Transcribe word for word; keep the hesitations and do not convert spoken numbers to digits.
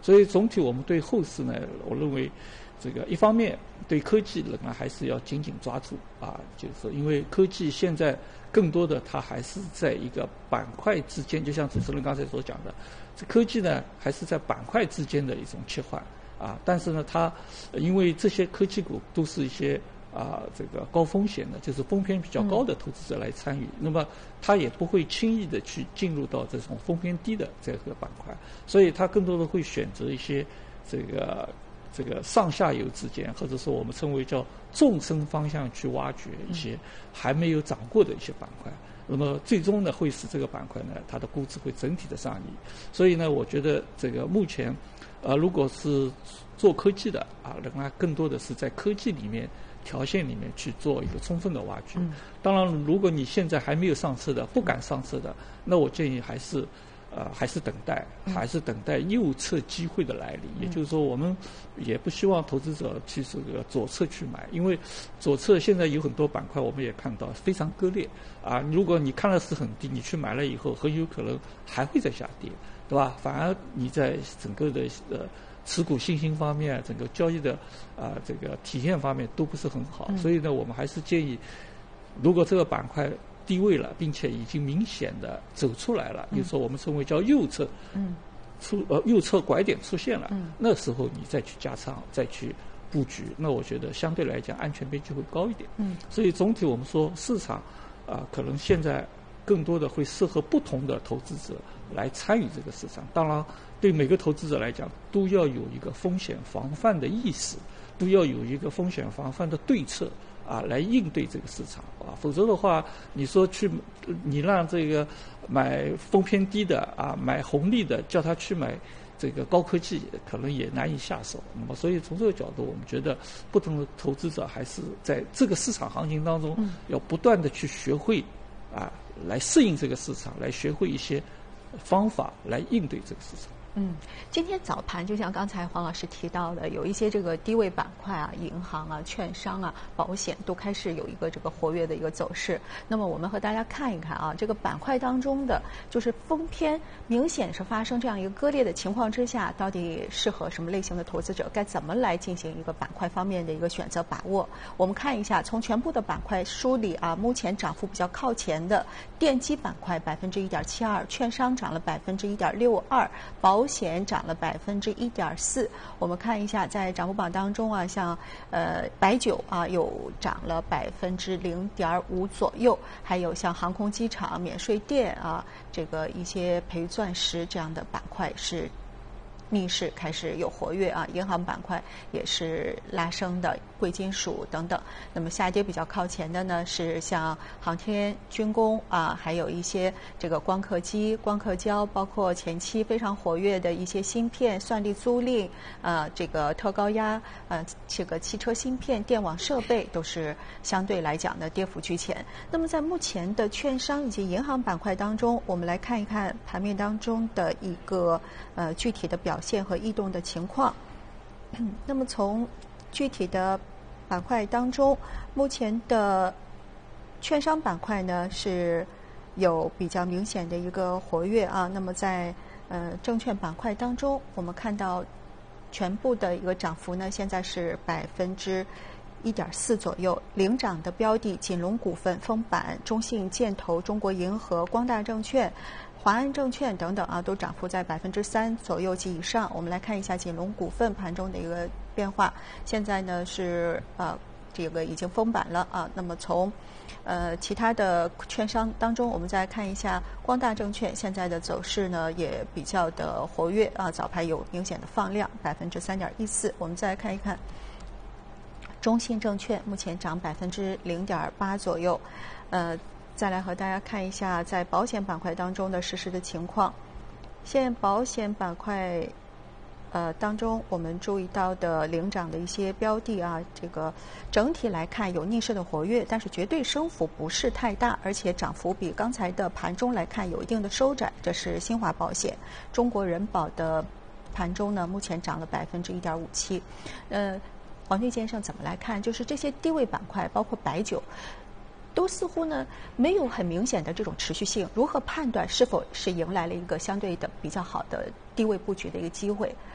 所以总体我们对后市呢，我认为这个一方面对科技仍然还是要紧紧抓住啊，就是说因为科技现在更多的它还是在一个板块之间，就像主持人刚才所讲的，这科技呢还是在板块之间的一种切换啊，但是呢它因为这些科技股都是一些啊，这个高风险的，就是风险比较高的投资者来参与，嗯、那么他也不会轻易的去进入到这种风险低的这个板块，所以他更多的会选择一些这个这个上下游之间，或者说我们称为叫纵深方向去挖掘一些还没有涨过的一些板块。那么最终呢，会使这个板块呢，它的估值会整体的上移。所以呢，我觉得这个目前，呃，如果是做科技的啊，仍然更多的是在科技里面条线里面去做一个充分的挖掘。嗯、当然，如果你现在还没有上车的，不敢上车的，那我建议还是。呃，还是等待，还是等待右侧机会的来临。嗯、也就是说，我们也不希望投资者去这个左侧去买，因为左侧现在有很多板块，我们也看到非常割裂啊。如果你看的是很低，你去买了以后，很有可能还会再下跌，对吧？反而你在整个的呃持股信心方面，整个交易的啊、呃、这个体验方面都不是很好。嗯、所以呢，我们还是建议，如果这个板块低位了，并且已经明显的走出来了，嗯、就是说我们称为叫右侧，嗯，出呃右侧拐点出现了，嗯，那时候你再去加仓，再去布局，那我觉得相对来讲安全边就会高一点，嗯，所以总体我们说市场啊、呃，可能现在更多的会适合不同的投资者来参与这个市场。当然，对每个投资者来讲，都要有一个风险防范的意识，都要有一个风险防范的对策。啊，来应对这个市场啊，否则的话，你说去，你让这个买风偏低的啊，买红利的，叫他去买这个高科技，可能也难以下手。那么，所以从这个角度，我们觉得不同的投资者还是在这个市场行情当中，要不断的去学会啊，来适应这个市场，来学会一些方法来应对这个市场。 嗯，今天早盘就像刚才黄老师提到的，有一些这个低位板块啊，银行啊、券商啊、保险都开始有一个这个活跃的一个走势。那么我们和大家看一看啊，这个板块当中的就是风偏明显是发生这样一个割裂的情况之下，到底适合什么类型的投资者，该怎么来进行一个板块方面的一个选择把握？我们看一下，从全部的板块梳理啊，目前涨幅比较靠前的电机板块百分之一点七二，券商涨了百分之一点六二，保保险涨了百分之一点四。我们看一下，在涨幅榜当中啊，像呃白酒啊有涨了百分之零点五左右，还有像航空机场、免税店啊，这个一些陪钻石这样的板块是逆势开始有活跃啊，银行板块也是拉升的，贵金属等等。那么下跌比较靠前的呢，是像航天、军工啊，还有一些这个光刻机、光刻胶，包括前期非常活跃的一些芯片、算力租赁啊，这个特高压呃，这个汽车芯片、电网设备都是相对来讲的跌幅居前。那么在目前的券商以及银行板块当中，我们来看一看盘面当中的一个呃具体的表现和异动的情况。那么从具体的板块当中，目前的券商板块呢是有比较明显的一个活跃啊。那么在呃证券板块当中，我们看到全部的一个涨幅呢，现在是百分之一点四左右。领涨的标的，锦龙股份、丰板、中信建投、中国银河、光大证券、华安证券等等啊，都涨幅在百分之三左右及以上。我们来看一下锦龙股份盘中的一个变化，现在呢是呃这个已经封板了啊。那么从呃其他的券商当中，我们再看一下光大证券现在的走势呢也比较的活跃啊，早盘有明显的放量，百分之三点一四。我们再来看一看中信证券，目前涨百分之零点八左右，呃。再来和大家看一下在保险板块当中的实时的情况。现保险板块呃当中，我们注意到的领涨的一些标的啊，这个整体来看有逆势的活跃，但是绝对升幅不是太大，而且涨幅比刚才的盘中来看有一定的收窄。这是新华保险、中国人保的盘中呢，目前涨了百分之一点五七。呃，黄俊先生怎么来看？就是这些低位板块，包括白酒，都似乎呢没有很明显的这种持续性，如何判断是否是迎来了一个相对的比较好的低位布局的一个机会？